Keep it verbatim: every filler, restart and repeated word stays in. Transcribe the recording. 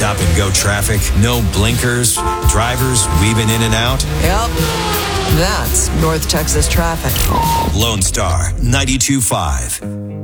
stop and go traffic, no blinkers, drivers weaving in and out. Yep. That's North Texas traffic. Lone Star ninety-two point five.